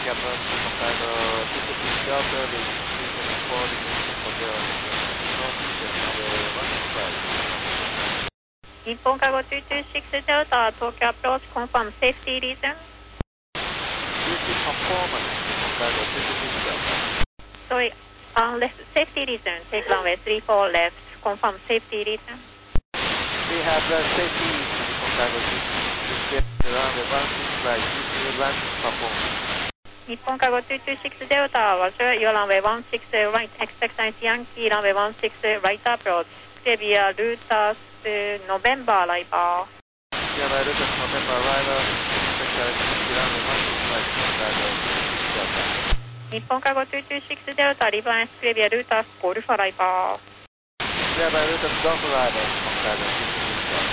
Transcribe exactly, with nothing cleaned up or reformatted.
approach Hokkaido two two six Delta, the three seven four, the Hotel, Northeastern runway one six five. 日本カゴツーツーシックス Delta, Tokyo approach, confirm safety reason. Due to conformance to Hokkaido two two six Delta. Sorry, uh, left, safety reason, take runway three four left, confirm safety reason. We have uh, safety reason to Hokkaido two two six Delta, runway one six five due to landing performance. 日本カゴツーツーシックス Delta, Roger, your runway one six right, expect Yankee, runway one six right approach, Xavier, Lutas, November arrival. Xavier, Lutas, November arrival, expect Yankee, runway one six five, Hokkaido two two six Delta. 日本カゴツーツーシックス Delta, Reverse, Xavier, Lutas, Golf arrival. Xavier, Lutas, Golf arrival, Hokkaido two two six Delta.